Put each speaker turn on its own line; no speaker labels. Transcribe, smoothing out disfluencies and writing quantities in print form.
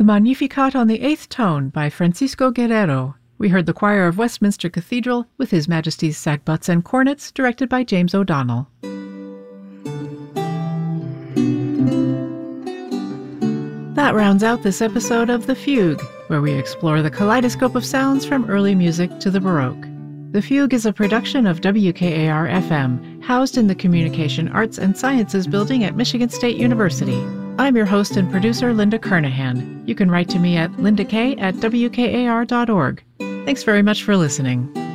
Magnificat on the Eighth Tone by Francisco Guerrero. We heard the choir of Westminster Cathedral with His Majesty's Sagbutts and Cornets, directed by James O'Donnell. That rounds out this episode of The Fugue, where we explore the kaleidoscope of sounds from early music to the Baroque. The Fugue is a production of WKAR-FM, housed in the Communication Arts and Sciences Building at Michigan State University. I'm your host and producer, Linda Kernahan. You can write to me at lindak@wkar.org. Thanks very much for listening.